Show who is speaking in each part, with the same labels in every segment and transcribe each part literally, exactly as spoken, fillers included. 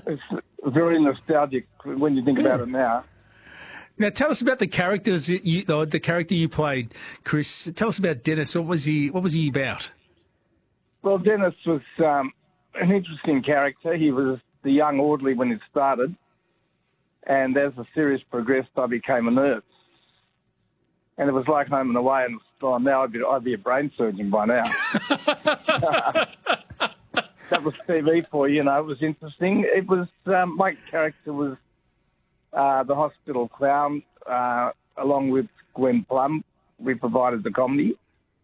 Speaker 1: it's very nostalgic when you think
Speaker 2: Yeah.
Speaker 1: about it now.
Speaker 2: Now, tell us about the characters that you, the, the character you played, Chris. Tell us about Dennis. What was he? What was he about?
Speaker 1: Well, Dennis was um, an interesting character. He was the young Audley when it started, and as the series progressed, I became a nurse. And it was like home and away, and oh, now I'd be, I'd be a brain surgeon by now. That was T V for you, you know. It was interesting. It was um, my character was uh, the hospital clown, uh, along with Gwen Plum. We provided the comedy,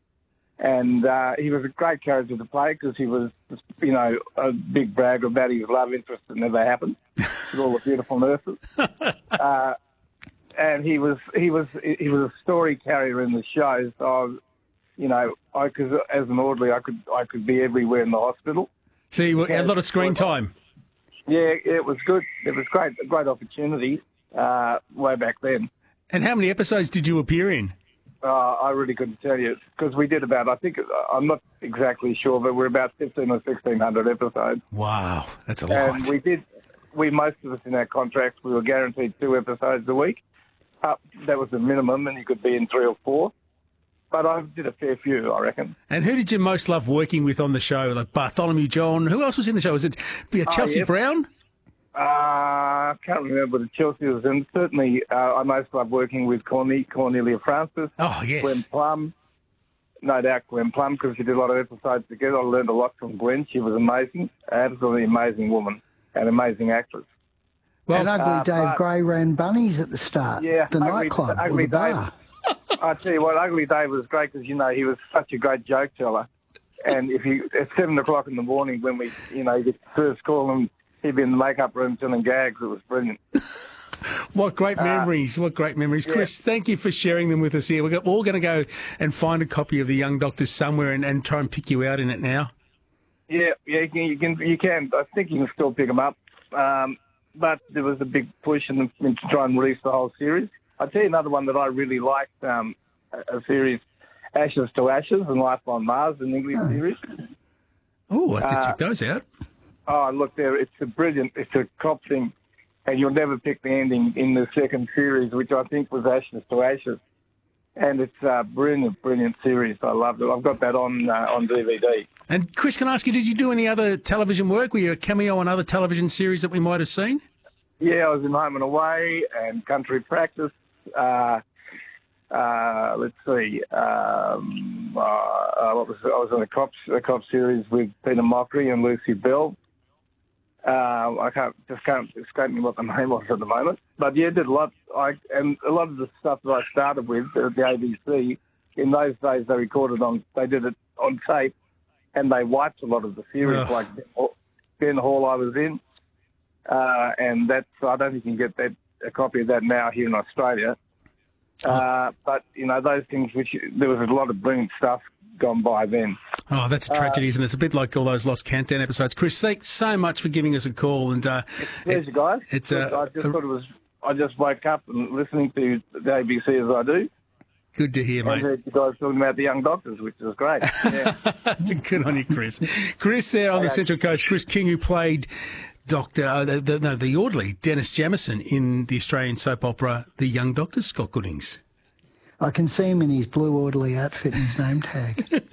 Speaker 1: and uh, he was a great character to play because he was, you know, a big bragger about his love interest that never happened with all the beautiful nurses. Uh, and he was he was he was a story carrier in the show. So, I was, you know, I because as an Audley, I could I could be everywhere in the hospital.
Speaker 2: So you had a lot of screen time.
Speaker 1: Yeah, it was good. It was great, a great opportunity uh, way back then.
Speaker 2: And how many episodes did you appear in?
Speaker 1: Uh, I really couldn't tell you because we did about, I think, I'm not exactly sure, but we're about fifteen or sixteen hundred episodes.
Speaker 2: Wow, that's a lot.
Speaker 1: And we did, we most of us in our contracts, we were guaranteed two episodes a week. Uh, that was the minimum, and you could be in three or four. But I did a fair few, I reckon.
Speaker 2: And who did you most love working with on the show? Like Bartholomew John? Who else was in the show? Was it uh, Chelsea
Speaker 1: oh, yeah.
Speaker 2: Brown?
Speaker 1: Uh, I can't remember the Chelsea was in. Certainly, uh, I most love working with Corne- Cornelia Francis.
Speaker 2: Oh, yes.
Speaker 1: Gwen Plum. No doubt Gwen Plum, because we did a lot of episodes together. I learned a lot from Gwen. She was amazing. Absolutely amazing woman. An amazing actress.
Speaker 3: Well, and Ugly
Speaker 1: uh,
Speaker 3: Dave
Speaker 1: but,
Speaker 3: Gray ran bunnies at the start.
Speaker 1: Yeah.
Speaker 3: The
Speaker 1: ugly,
Speaker 3: nightclub
Speaker 1: ugly
Speaker 3: or the bar.
Speaker 1: Dave. I tell you what, Ugly Dave was great because, you know, he was such a great joke teller. And if you, at seven o'clock in the morning when we, you know, get first call and he'd be in the makeup room telling gags, it was brilliant.
Speaker 2: What great memories, uh, what great memories. Yeah. Chris, thank you for sharing them with us here. We're all going to go and find a copy of The Young Doctors somewhere and, and try and pick you out in it now. Yeah,
Speaker 1: yeah, you can, you can, you can. I think you can still pick them up. Um, but there was a big push in, in to try and release the whole series. I'll tell you another one that I really liked, um, a, a series, Ashes to Ashes and Life on Mars, an English oh. series.
Speaker 2: Oh, I have to uh, check those out.
Speaker 1: Oh, look, there, it's a brilliant, it's a cop thing, and you'll never pick the ending in the second series, which I think was Ashes to Ashes. And it's a brilliant, brilliant series. I loved it. I've got that on uh, on D V D.
Speaker 2: And Chris, can I ask you, did you do any other television work? Were you a cameo on other television series that we might have seen?
Speaker 1: Yeah, I was in Home and Away and Country Practice. Uh, uh, let's see. Um, uh, uh, what was I was on a cop a cop series with Peter Mockery and Lucy Bell. Uh, I can't just can't escape me what the name was at the moment. But yeah, did a lot. I and a lot of the stuff that I started with at the A B C in those days, they recorded on. They did it on tape, and they wiped a lot of the series.
Speaker 2: Oh.
Speaker 1: Like Ben Hall, I was in, uh, and that's I don't think you can get that a copy of that now here in Australia. Uh, but you know those things, which there was a lot of brilliant stuff gone by then.
Speaker 2: Oh, that's a tragedy, uh, isn't it? It's a bit like all those Lost Countdown episodes. Chris, thanks so much for giving us a call. And uh,
Speaker 1: it's a pleasure, it, guys.
Speaker 2: It's uh,
Speaker 1: I just thought it was. I just woke up and listening to the A B C as I do.
Speaker 2: Good to hear, mate.
Speaker 1: I heard you guys talking about the Young Doctors, which is great. Yeah.
Speaker 2: Good on you, Chris. Chris there on okay. the Central Coast. Chris King, who played Doctor uh, the, the, no, the Audley, Dennis Jamieson, in the Australian soap opera The Young Doctors. Scott Goodings.
Speaker 3: I can see him in his blue orderly outfit and his name tag.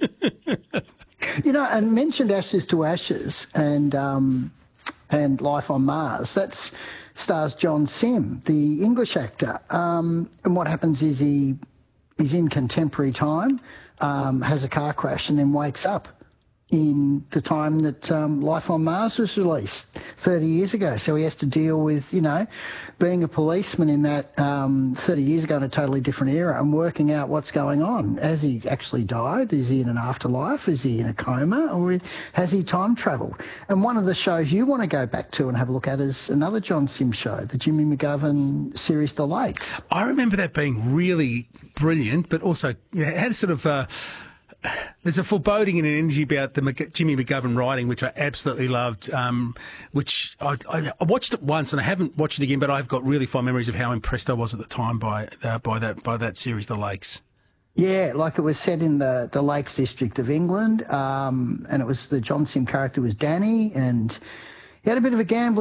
Speaker 3: You know, and mentioned Ashes to Ashes and um, and Life on Mars. That's stars John Sim, the English actor. Um, and what happens is he he's in contemporary time, um, has a car crash, and then wakes up in the time that um, Life on Mars was released thirty years ago. So he has to deal with, you know, being a policeman in that um, thirty years ago in a totally different era and working out what's going on. Has he actually died? Is he in an afterlife? Is he in a coma? Or has he time travelled? And one of the shows you want to go back to and have a look at is another John Sim show, the Jimmy McGovern series The Lakes.
Speaker 2: I remember that being really brilliant, but also you know, it had sort of... Uh, There's a foreboding and an energy about the Mc- Jimmy McGovern writing, which I absolutely loved, um, which I, I, I watched it once and I haven't watched it again, but I've got really fond memories of how impressed I was at the time by uh, by that by that series, The Lakes.
Speaker 3: Yeah, like it was set in the, the Lakes District of England, um, and it was the John Sim character was Danny, and he had a bit of a gambling